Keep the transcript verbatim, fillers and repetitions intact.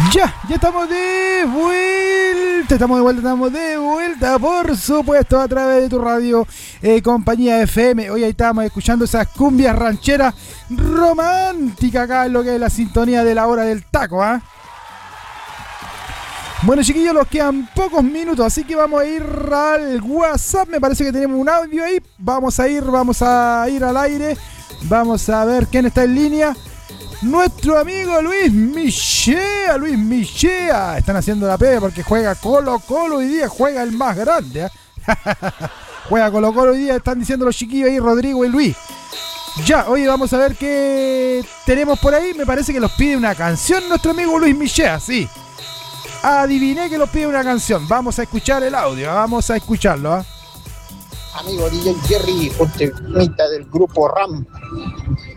Ya, ya estamos de vuelta, estamos de vuelta, estamos de vuelta, por supuesto, a través de tu radio eh, compañía F M. Hoy ahí estamos escuchando esas cumbias rancheras románticas acá en lo que es la sintonía de la hora del taco, ¿ah? ¿eh? Bueno, chiquillos, nos quedan pocos minutos, así que vamos a ir al WhatsApp. Me parece que tenemos un audio ahí. Vamos a ir, vamos a ir al aire. Vamos a ver quién está en línea. Nuestro amigo Luis Michea, Luis Michea. Están haciendo la pega porque juega Colo Colo hoy día, juega el más grande, ¿eh? Juega Colo Colo hoy día, están diciendo los chiquillos ahí, Rodrigo y Luis. Ya, oye, vamos a ver qué tenemos por ahí. Me parece que los pide una canción nuestro amigo Luis Michea, sí. Adiviné que los pide una canción. Vamos a escuchar el audio, vamos a escucharlo, ¿eh? Amigo D J Jerry, protagonista del grupo RAM.